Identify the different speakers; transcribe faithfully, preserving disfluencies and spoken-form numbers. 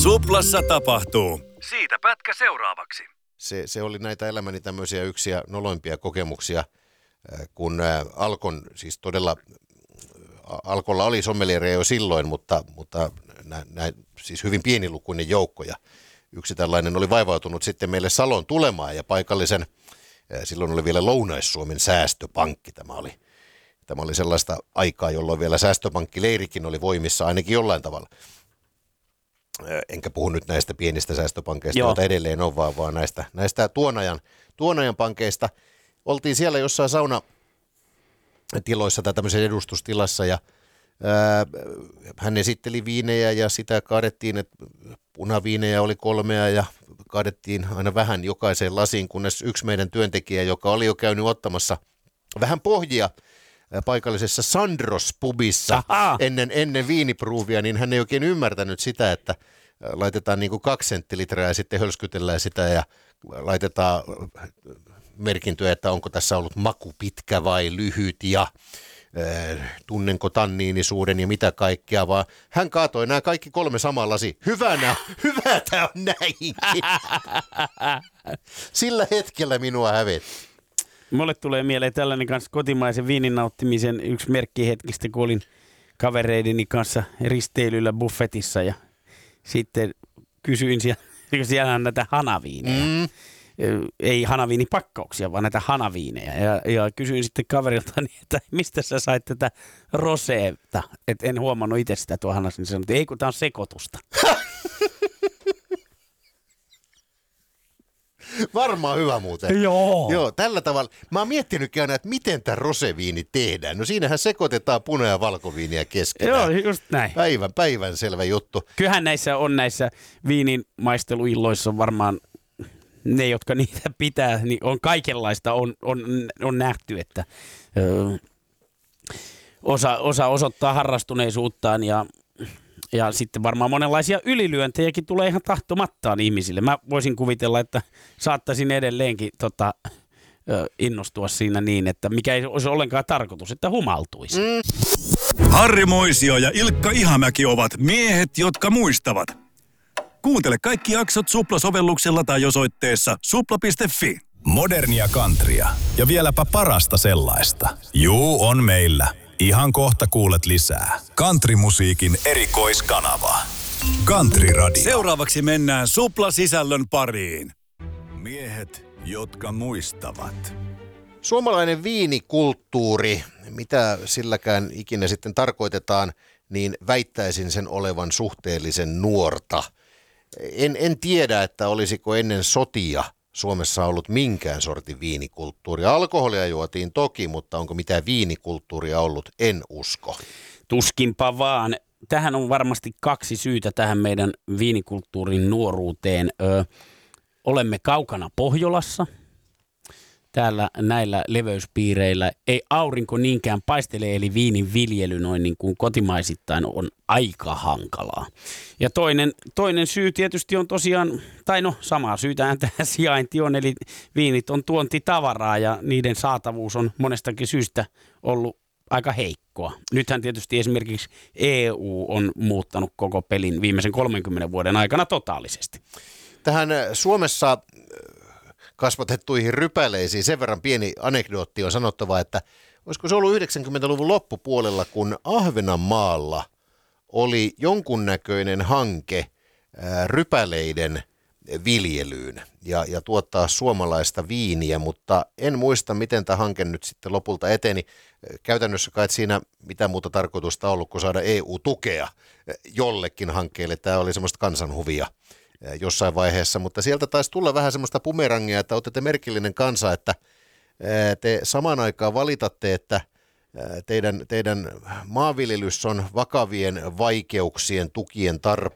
Speaker 1: Suplassa tapahtuu. Siitä pätkä seuraavaksi.
Speaker 2: Se, se oli näitä elämäni tämmöisiä yksiä noloimpia kokemuksia, kun Alkon, siis todella, Alkolla oli sommeliereja jo silloin, mutta, mutta nä, nä, siis hyvin pienilukuinen joukko. Ja yksi tällainen oli vaivautunut sitten meille Salon tulemaan ja paikallisen, silloin oli vielä Lounais-Suomen säästöpankki. Tämä oli, tämä oli sellaista aikaa, jolloin vielä säästöpankkileirikin oli voimissa ainakin jollain tavalla. Enkä puhu nyt näistä pienistä säästöpankeista, Joo. joita edelleen on, vaan, vaan näistä, näistä tuon ajan, tuon ajan pankeista. Oltiin siellä jossain saunatiloissa tai tämmöisessä edustustilassa ja ää, hän esitteli viinejä ja sitä kaadettiin, että punaviinejä oli kolmea ja kaadettiin aina vähän jokaiseen lasiin, kunnes yksi meidän työntekijä, joka oli jo käynyt ottamassa vähän pohjia paikallisessa Sandros-pubissa ennen, ennen viinipruuvia, niin hän ei oikein ymmärtänyt sitä, että laitetaan niin kuin kaksi senttilitraa ja sitten hölskytellään sitä ja laitetaan merkintöjä, että onko tässä ollut maku pitkä vai lyhyt ja äh, tunnenko tanniinisuuden ja mitä kaikkea, vaan hän kaatoi nämä kaikki kolme samaa lasi. Hyvänä, hyvä tämä on näinkin. Sillä hetkellä minua hävetti.
Speaker 3: Mulle tulee mieleen tällainen kanssa kotimaisen viinin nauttimisen yksi merkki hetkistä, kun olin kavereideni kanssa risteilyllä buffetissa ja sitten kysyin siellä, siellä on näitä hanaviineja. Mm. Ei hanaviinipakkauksia, vaan näitä hanaviineja. Ja, ja kysyin sitten kaveriltani, että mistä sä sait tätä roseeta? Et en huomannut itse sitä tuo hanas, niin sanoin, että ei kun tää on sekoitusta.
Speaker 2: Varmaan hyvä muuten.
Speaker 3: Joo.
Speaker 2: Joo, tällä tavalla. Mä oon miettinytkin aina, että miten tämä roseviini tehdään. No siinähän sekoitetaan puna- ja valkoviiniä keskenään.
Speaker 3: Joo, just näin.
Speaker 2: Päivän, päivän selvä juttu.
Speaker 3: Kyllähän näissä on näissä viinin maisteluilloissa varmaan ne, jotka niitä pitää, niin on kaikenlaista on, on, on nähty, että ö, osa, osa osoittaa harrastuneisuuttaan ja Ja sitten varmaan monenlaisia ylilyöntejäkin tulee ihan tahtomattaan ihmisille. Mä voisin kuvitella, että saattaisin edelleenkin tota, ö, innostua siinä niin, että mikä ei olisi ollenkaan tarkoitus, että humaltuisi. Mm.
Speaker 1: Harri Moisio ja Ilkka Ihamäki ovat miehet, jotka muistavat. Kuuntele kaikki jaksot Supla-sovelluksella tai osoitteessa supla piste fi.
Speaker 4: Modernia countrya ja vieläpä parasta sellaista. Juu, on meillä. Ihan kohta kuulet lisää. Countrymusiikin erikoiskanava. Country Radio.
Speaker 1: Seuraavaksi mennään Supla-sisällön pariin.
Speaker 4: Miehet, jotka muistavat.
Speaker 2: Suomalainen viinikulttuuri, mitä silläkään ikinä sitten tarkoitetaan, niin väittäisin sen olevan suhteellisen nuorta. En, en tiedä, että olisiko ennen sotia Suomessa ollut minkään sortin viinikulttuuria. Alkoholia juotiin toki, mutta onko mitään viinikulttuuria ollut? En usko.
Speaker 3: Tuskinpa vaan. Tähän on varmasti kaksi syytä tähän meidän viinikulttuurin nuoruuteen. Ö, olemme kaukana Pohjolassa. Täällä näillä leveyspiireillä ei aurinko niinkään paistele, eli viinin viljely noin niin kuin kotimaisittain on aika hankalaa. Ja toinen, toinen syy tietysti on tosiaan, tai no samaa syytähän tähän sijainti on, eli viinit on tuontitavaraa ja niiden saatavuus on monestakin syystä ollut aika heikkoa. Nythän tietysti esimerkiksi E U on muuttanut koko pelin viimeisen kolmenkymmenen vuoden aikana totaalisesti.
Speaker 2: Tähän Suomessa kasvatettuihin rypäleisiin sen verran pieni anekdootti on sanottava, että olisiko se ollut yhdeksänkymmentäluvun loppupuolella, kun Ahvenanmaalla oli jonkunnäköinen hanke ää, rypäleiden viljelyyn ja, ja tuottaa suomalaista viiniä, mutta en muista, miten tämä hanke nyt sitten lopulta eteni. Käytännössä kai siinä mitä muuta tarkoitusta ollut kuin saada E U-tukea jollekin hankkeelle. Tämä oli semmoista kansanhuvia jossain vaiheessa, mutta sieltä taisi tulla vähän semmoista bumerangia, että olette merkillinen kansa, että te samaan aikaan valitatte, että teidän, teidän maanviljelys on vakavien vaikeuksien, tukien